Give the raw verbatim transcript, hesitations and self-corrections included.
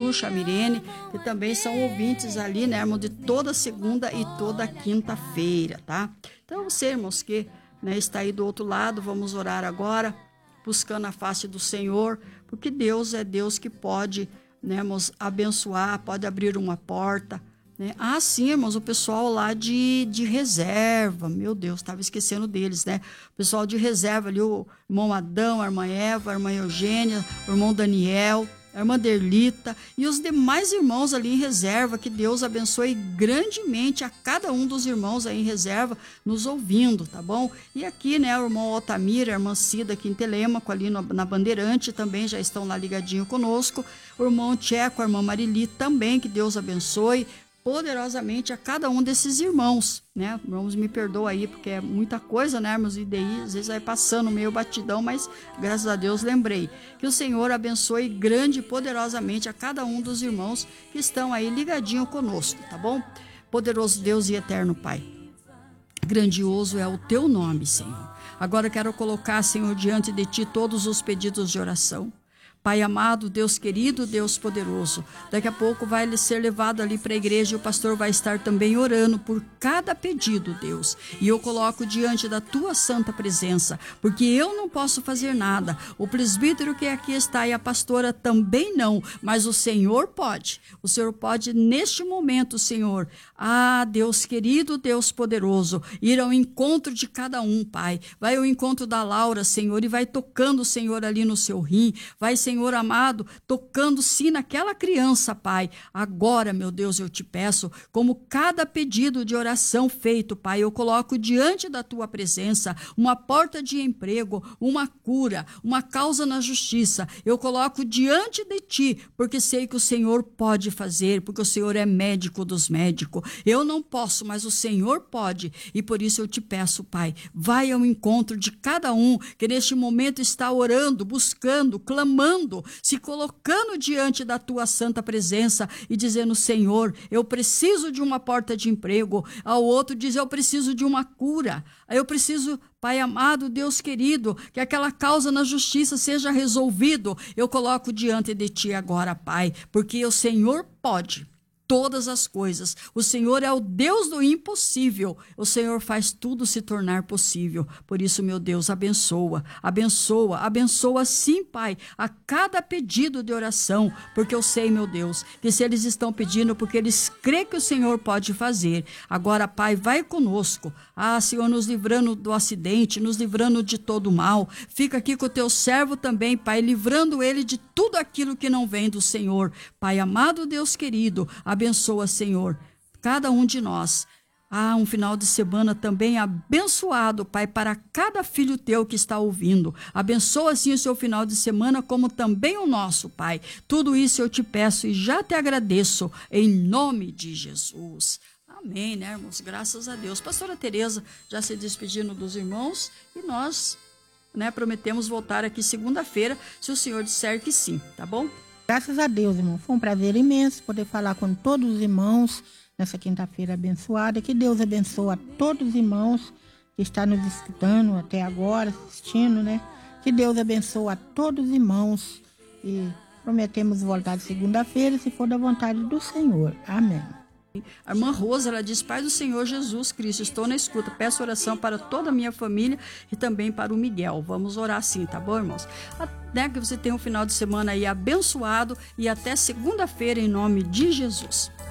Xuxa, a Mirene, que também são ouvintes ali, né, irmão, de toda segunda e toda quinta-feira, tá? Então, você, irmãos, que, né, está aí do outro lado, vamos orar agora, buscando a face do Senhor, porque Deus é Deus que pode, né, irmãos, abençoar, pode abrir uma porta, né? Ah, sim, irmãos, o pessoal lá de, de reserva, meu Deus, estava esquecendo deles, né? O pessoal de reserva ali, o irmão Adão, a irmã Eva, a irmã Eugênia, o irmão Daniel, a irmã Derlita e os demais irmãos ali em reserva, que Deus abençoe grandemente a cada um dos irmãos aí em reserva, nos ouvindo, tá bom? E aqui, né, o irmão Altamira, a irmã Cida aqui em Telêmaco, ali no, na Bandeirante, também já estão lá ligadinho conosco, o irmão Tcheco, a irmã Marili também, que Deus abençoe poderosamente a cada um desses irmãos, né? Irmãos, me perdoa aí, porque é muita coisa, né, irmãos? E daí, às vezes vai passando meio batidão, mas graças a Deus lembrei. Que o Senhor abençoe grande e poderosamente a cada um dos irmãos que estão aí ligadinho conosco, tá bom? Poderoso Deus e eterno Pai, grandioso é o teu nome, Senhor. Agora quero colocar, Senhor, diante de ti todos os pedidos de oração. Pai amado, Deus querido, Deus poderoso, daqui a pouco vai ser levado ali para a igreja e o pastor vai estar também orando por cada pedido, Deus. E eu coloco diante da tua santa presença, porque eu não posso fazer nada. O presbítero que aqui está e a pastora também não, mas o Senhor pode. O Senhor pode neste momento, Senhor. Ah, Deus querido, Deus poderoso, ir ao encontro de cada um, Pai. Vai ao encontro da Laura, Senhor, e vai tocando, Senhor, ali no seu rim. Vai, Senhor amado, tocando sim naquela criança, Pai. Agora, meu Deus, eu te peço, como cada pedido de oração feito, Pai, eu coloco diante da tua presença uma porta de emprego, uma cura, uma causa na justiça. Eu coloco diante de ti, porque sei que o Senhor pode fazer, porque o Senhor é médico dos médicos. Eu não posso, mas o Senhor pode. E por isso eu te peço, Pai, vai ao encontro de cada um que neste momento está orando, buscando, clamando, se colocando diante da tua santa presença e dizendo, Senhor, eu preciso de uma porta de emprego. Ao outro diz, eu preciso de uma cura. Eu preciso, Pai amado, Deus querido, que aquela causa na justiça seja resolvido. Eu coloco diante de ti agora, Pai, porque o Senhor pode todas as coisas. O Senhor é o Deus do impossível. O Senhor faz tudo se tornar possível. Por isso, meu Deus, abençoa, abençoa, abençoa sim, Pai, a cada pedido de oração, porque eu sei, meu Deus, que se eles estão pedindo, porque eles creem que o Senhor pode fazer. Agora, Pai, vai conosco. Ah, Senhor, nos livrando do acidente, nos livrando de todo mal. Fica aqui com o teu servo também, Pai, livrando ele de tudo aquilo que não vem do Senhor. Pai amado, Deus querido, abençoa, Senhor, cada um de nós. Ah, um final de semana também abençoado, Pai, para cada filho teu que está ouvindo. Abençoa, sim, o seu final de semana, como também o nosso, Pai. Tudo isso eu te peço e já te agradeço, em nome de Jesus. Amém, né, irmãos? Graças a Deus. Pastora Tereza já se despedindo dos irmãos e nós, né, prometemos voltar aqui segunda-feira, se o Senhor disser que sim, tá bom? Graças a Deus, irmão. Foi um prazer imenso poder falar com todos os irmãos nessa quinta-feira abençoada. Que Deus abençoe a todos os irmãos que estão nos escutando até agora, assistindo, né? Que Deus abençoe a todos os irmãos. E prometemos voltar segunda-feira, se for da vontade do Senhor. Amém. A irmã Rosa, ela diz, Pai do Senhor Jesus Cristo, estou na escuta, peço oração para toda a minha família e também para o Miguel. Vamos orar sim, tá bom, irmãos? Até que você tenha um final de semana aí abençoado e até segunda-feira em nome de Jesus.